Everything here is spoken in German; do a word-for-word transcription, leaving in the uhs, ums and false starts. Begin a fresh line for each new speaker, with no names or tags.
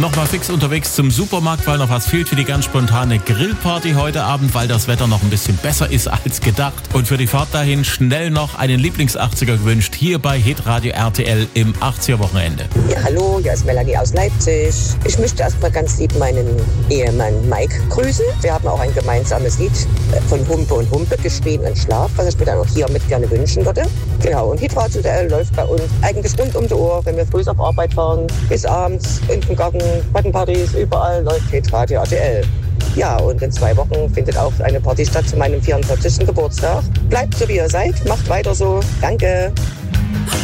Nochmal fix unterwegs zum Supermarkt, weil noch was fehlt für die ganz spontane Grillparty heute Abend, weil das Wetter noch ein bisschen besser ist als gedacht. Und für die Fahrt dahin schnell noch einen Lieblings-achtziger gewünscht, hier bei Hitradio R T L im achtziger-Wochenende.
Ja, hallo, hier ist Melanie aus Leipzig. Ich möchte erstmal ganz lieb meinen Ehemann Mike grüßen. Wir haben auch ein gemeinsames Lied von Humpe und Humpe, geschrien und Schlaf, was ich mir dann auch hier mit gerne wünschen würde. Genau, und Hitradio R T L läuft bei uns eigentlich rund um die Uhr, wenn wir früh auf Arbeit fahren, bis abends, in den Garten, Gartenpartys, überall läuft Hitradio R T L. Ja, und in zwei Wochen findet auch eine Party statt zu meinem vierundvierzigsten Geburtstag. Bleibt so, wie ihr seid, macht weiter so. Danke.